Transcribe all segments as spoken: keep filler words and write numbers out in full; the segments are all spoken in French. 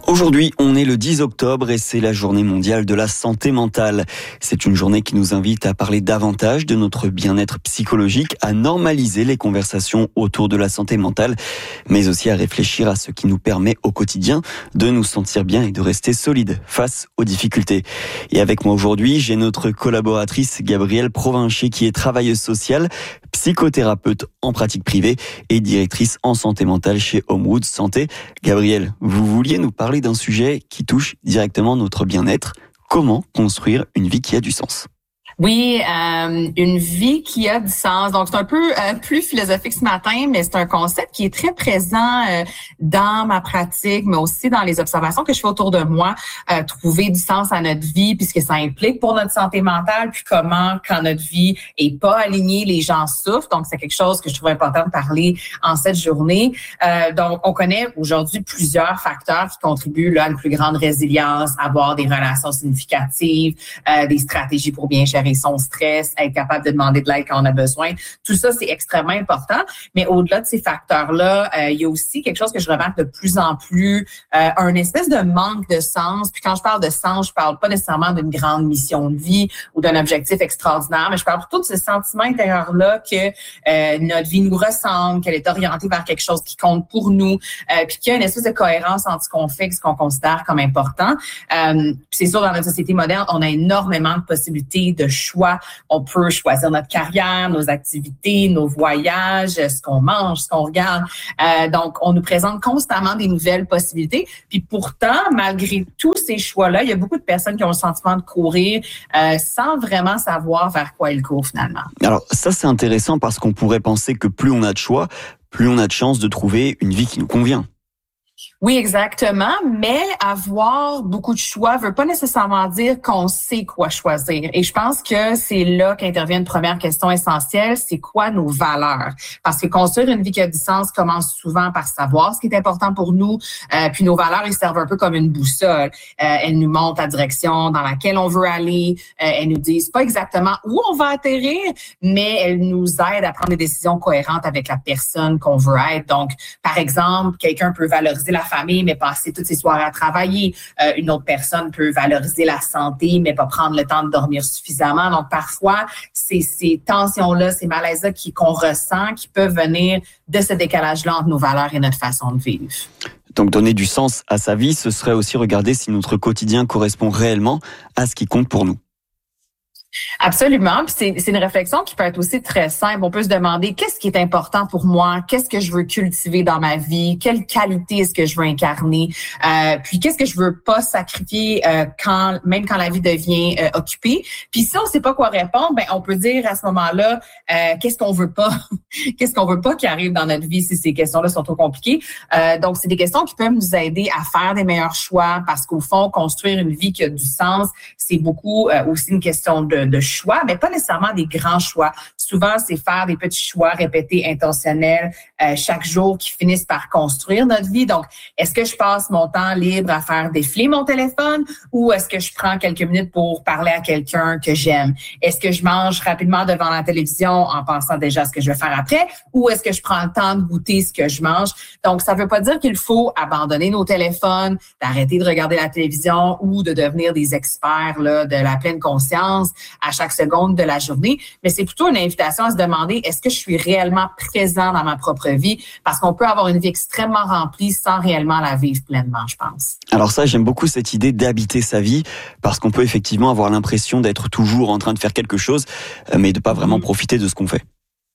Aujourd'hui, on est le dix octobre et c'est la journée mondiale de la santé mentale. C'est une journée qui nous invite à parler davantage de notre bien-être psychologique, à normaliser les conversations autour de la santé mentale, mais aussi à réfléchir à ce qui nous permet au quotidien de nous sentir bien et de rester solides face aux difficultés. Et avec moi aujourd'hui, j'ai notre collaboratrice Gabrielle Provincher qui est travailleuse sociale, psychothérapeute en pratique privée et directrice en santé mentale chez Homewood Santé. Gabrielle, vous vouliez nous parler d'un sujet qui touche directement notre bien-être. Comment construire une vie qui a du sens ? Oui, euh, une vie qui a du sens. Donc, c'est un peu euh, plus philosophique ce matin, mais c'est un concept qui est très présent euh, dans ma pratique, mais aussi dans les observations que je fais autour de moi. Euh, trouver du sens à notre vie, puis ce que ça implique pour notre santé mentale, puis comment, quand notre vie est pas alignée, les gens souffrent. Donc, c'est quelque chose que je trouve important de parler en cette journée. Euh, donc, on connaît aujourd'hui plusieurs facteurs qui contribuent là, à une plus grande résilience, avoir des relations significatives, euh, des stratégies pour bien gérer son stress, être capable de demander de l'aide quand on a besoin. Tout ça, c'est extrêmement important. Mais au-delà de ces facteurs-là, euh, il y a aussi quelque chose que je remarque de plus en plus, euh, un espèce de manque de sens. Puis quand je parle de sens, je parle pas nécessairement d'une grande mission de vie ou d'un objectif extraordinaire, mais je parle plutôt de ce sentiment intérieur-là que euh, notre vie nous ressemble, qu'elle est orientée vers quelque chose qui compte pour nous, euh, puis qu'il y a une espèce de cohérence entre ce qu'on fait et ce qu'on considère comme important. Euh, c'est sûr, dans notre société moderne, on a énormément de possibilités de choix. On peut choisir notre carrière, nos activités, nos voyages, ce qu'on mange, ce qu'on regarde. Euh, donc, on nous présente constamment des nouvelles possibilités. Puis pourtant, malgré tous ces choix-là, il y a beaucoup de personnes qui ont le sentiment de courir euh, sans vraiment savoir vers quoi ils courent finalement. Alors ça, c'est intéressant parce qu'on pourrait penser que plus on a de choix, plus on a de chances de trouver une vie qui nous convient. Oui, exactement, mais avoir beaucoup de choix veut pas nécessairement dire qu'on sait quoi choisir. Et je pense que c'est là qu'intervient une première question essentielle, c'est quoi nos valeurs? Parce que construire une vie qui a du sens commence souvent par savoir ce qui est important pour nous, euh, puis nos valeurs, elles servent un peu comme une boussole. Euh, elles nous montrent la direction dans laquelle on veut aller, euh, elles nous disent pas exactement où on va atterrir, mais elles nous aident à prendre des décisions cohérentes avec la personne qu'on veut être. Donc, par exemple, quelqu'un peut valoriser la famille, mais passer toutes ses soirées à travailler. Euh, une autre personne peut valoriser la santé, mais pas prendre le temps de dormir suffisamment. Donc, parfois, c'est ces tensions-là, ces malaises-là qui, qu'on ressent, qui peuvent venir de ce décalage-là entre nos valeurs et notre façon de vivre. Donc, donner du sens à sa vie, ce serait aussi regarder si notre quotidien correspond réellement à ce qui compte pour nous. Absolument. Puis c'est, c'est une réflexion qui peut être aussi très simple. On peut se demander qu'est-ce qui est important pour moi, qu'est-ce que je veux cultiver dans ma vie, quelle qualité est-ce que je veux incarner, euh, puis qu'est-ce que je veux pas sacrifier euh, quand même quand la vie devient euh, occupée. Puis si on sait pas quoi répondre, ben on peut dire à ce moment-là euh, qu'est-ce qu'on veut pas, qu'est-ce qu'on veut pas qui arrive dans notre vie si ces questions-là sont trop compliquées. Euh, donc c'est des questions qui peuvent nous aider à faire des meilleurs choix parce qu'au fond construire une vie qui a du sens, c'est beaucoup euh, aussi une question de de choix, mais pas nécessairement des grands choix. Souvent, c'est faire des petits choix répétés, intentionnels, euh, chaque jour qui finissent par construire notre vie. Donc, est-ce que je passe mon temps libre à faire défiler mon téléphone ou est-ce que je prends quelques minutes pour parler à quelqu'un que j'aime? Est-ce que je mange rapidement devant la télévision en pensant déjà à ce que je vais faire après ou est-ce que je prends le temps de goûter ce que je mange? Donc, ça ne veut pas dire qu'il faut abandonner nos téléphones, d'arrêter de regarder la télévision ou de devenir des experts là, de la pleine conscience à chaque seconde de la journée, mais c'est plutôt une invitation à se demander est-ce que je suis réellement présent dans ma propre vie? Parce qu'on peut avoir une vie extrêmement remplie sans réellement la vivre pleinement, je pense. Alors ça, j'aime beaucoup cette idée d'habiter sa vie, parce qu'on peut effectivement avoir l'impression d'être toujours en train de faire quelque chose, mais de pas vraiment profiter de ce qu'on fait.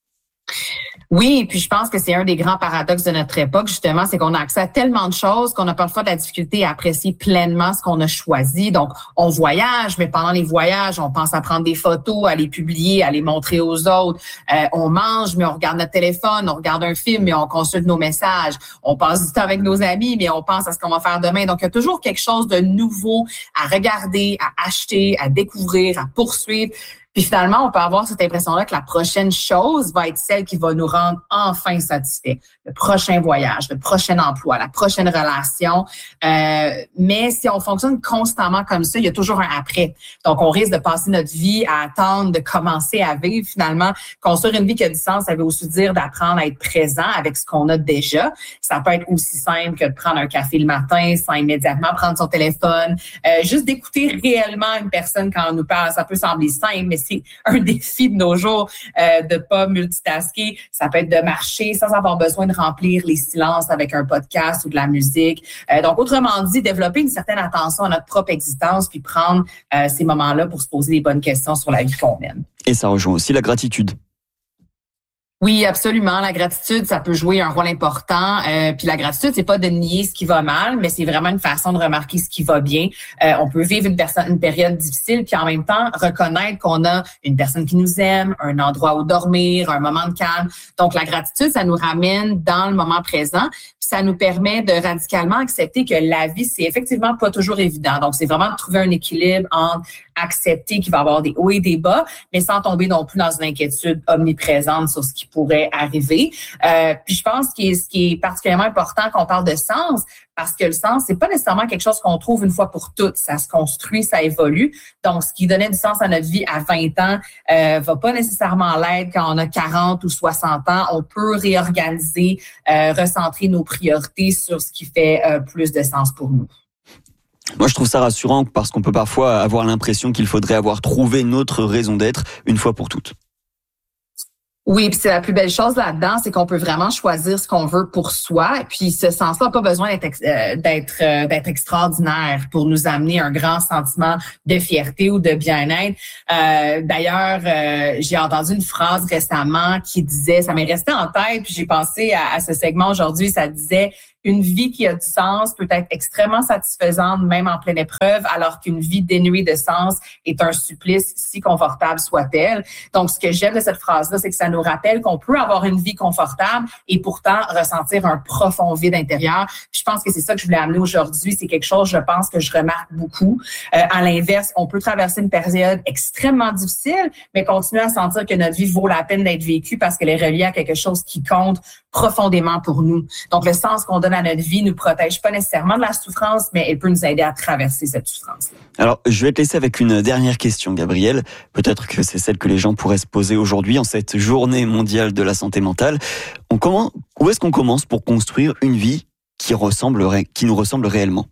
Oui, puis je pense que c'est un des grands paradoxes de notre époque, justement, c'est qu'on a accès à tellement de choses qu'on a parfois de la difficulté à apprécier pleinement ce qu'on a choisi. Donc, on voyage, mais pendant les voyages, on pense à prendre des photos, à les publier, à les montrer aux autres. Euh, on mange, mais on regarde notre téléphone, on regarde un film, mais on consulte nos messages. On passe du temps avec nos amis, mais on pense à ce qu'on va faire demain. Donc, il y a toujours quelque chose de nouveau à regarder, à acheter, à découvrir, à poursuivre. Puis finalement, on peut avoir cette impression-là que la prochaine chose va être celle qui va nous rendre enfin satisfaits. le prochain voyage, le prochain emploi, la prochaine relation. Euh, mais si on fonctionne constamment comme ça, il y a toujours un après. Donc, on risque de passer notre vie à attendre de commencer à vivre. Finalement, construire une vie qui a du sens, ça veut aussi dire d'apprendre à être présent avec ce qu'on a déjà. Ça peut être aussi simple que de prendre un café le matin sans immédiatement prendre son téléphone. Euh, juste d'écouter réellement une personne quand on nous parle. Ça peut sembler simple, mais c'est un défi de nos jours euh, de pas multitasker. Ça peut être de marcher sans avoir besoin de remplir les silences avec un podcast ou de la musique. Euh, donc, autrement dit, développer une certaine attention à notre propre existence puis prendre euh, ces moments-là pour se poser les bonnes questions sur la vie qu'on mène. Et ça rejoint aussi la gratitude. Oui, absolument. La gratitude, ça peut jouer un rôle important. Euh, puis la gratitude, c'est pas de nier ce qui va mal, mais c'est vraiment une façon de remarquer ce qui va bien. Euh, on peut vivre une, personne, une période difficile, puis en même temps reconnaître qu'on a une personne qui nous aime, un endroit où dormir, un moment de calme. Donc la gratitude, ça nous ramène dans le moment présent. Puis ça nous permet de radicalement accepter que la vie, c'est effectivement pas toujours évident. Donc c'est vraiment de trouver un équilibre entre accepter qu'il va y avoir des hauts et des bas, mais sans tomber non plus dans une inquiétude omniprésente sur ce qui pourrait arriver. Euh, puis je pense que ce qui est particulièrement important qu'on parle de sens, parce que le sens, c'est pas nécessairement quelque chose qu'on trouve une fois pour toutes. Ça se construit, ça évolue. Donc, ce qui donnait du sens à notre vie à vingt ans euh, va pas nécessairement l'être quand on a quarante ou soixante ans. On peut réorganiser, euh, recentrer nos priorités sur ce qui fait euh, plus de sens pour nous. Moi, je trouve ça rassurant parce qu'on peut parfois avoir l'impression qu'il faudrait avoir trouvé notre raison d'être une fois pour toutes. Oui, puis c'est la plus belle chose là-dedans, c'est qu'on peut vraiment choisir ce qu'on veut pour soi. Et puis ce sens-là n'a pas besoin d'être ex- euh, d'être euh, d'être extraordinaire pour nous amener un grand sentiment de fierté ou de bien-être. Euh, d'ailleurs, euh, j'ai entendu une phrase récemment qui disait, ça m'est resté en tête, puis j'ai pensé à, à ce segment aujourd'hui, ça disait: une vie qui a du sens peut être extrêmement satisfaisante, même en pleine épreuve, alors qu'une vie dénuée de sens est un supplice, si confortable soit-elle. Donc, ce que j'aime de cette phrase-là, c'est que ça nous rappelle qu'on peut avoir une vie confortable et pourtant ressentir un profond vide intérieur. Je pense que c'est ça que je voulais amener aujourd'hui. C'est quelque chose, je pense, que je remarque beaucoup. Euh, à l'inverse, on peut traverser une période extrêmement difficile, mais continuer à sentir que notre vie vaut la peine d'être vécue parce qu'elle est reliée à quelque chose qui compte profondément pour nous. Donc, le sens qu'on donne à notre vie nous protège pas nécessairement de la souffrance, mais elle peut nous aider à traverser cette souffrance. Alors, je vais te laisser avec une dernière question, Gabrielle. Peut-être que c'est celle que les gens pourraient se poser aujourd'hui en cette journée mondiale de la santé mentale. On commence, où est-ce qu'on commence pour construire une vie qui ressemble, qui nous ressemble réellement?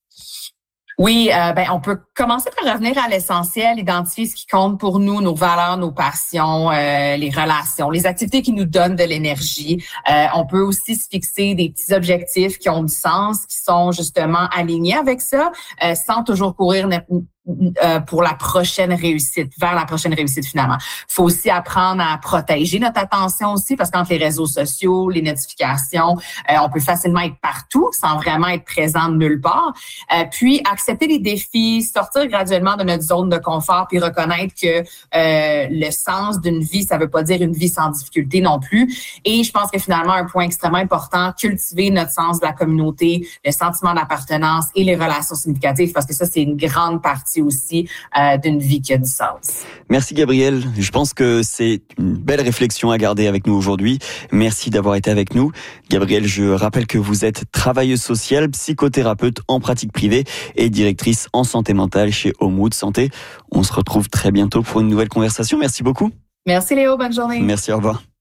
Oui, euh, ben on peut commencer par revenir à l'essentiel, identifier ce qui compte pour nous, nos valeurs, nos passions, euh, les relations, les activités qui nous donnent de l'énergie. Euh, on peut aussi se fixer des petits objectifs qui ont du sens, qui sont justement alignés avec ça, euh, sans toujours courir Euh, pour la prochaine réussite, vers la prochaine réussite finalement. Il faut aussi apprendre à protéger notre attention aussi, parce qu'entre les réseaux sociaux, les notifications, euh, on peut facilement être partout sans vraiment être présent de nulle part. Euh, puis accepter les défis, sortir graduellement de notre zone de confort, puis reconnaître que euh, le sens d'une vie, ça veut pas dire une vie sans difficulté non plus. Et je pense que finalement, un point extrêmement important, cultiver notre sens de la communauté, le sentiment d'appartenance et les relations significatives, parce que ça, c'est une grande partie aussi euh, d'une vie qui a du sens. Merci Gabrielle. Je pense que c'est une belle réflexion à garder avec nous aujourd'hui. Merci d'avoir été avec nous. Gabrielle, je rappelle que vous êtes travailleuse sociale, psychothérapeute en pratique privée et directrice en santé mentale chez Homewood Santé. On se retrouve très bientôt pour une nouvelle conversation. Merci beaucoup. Merci Léo, bonne journée. Merci, au revoir.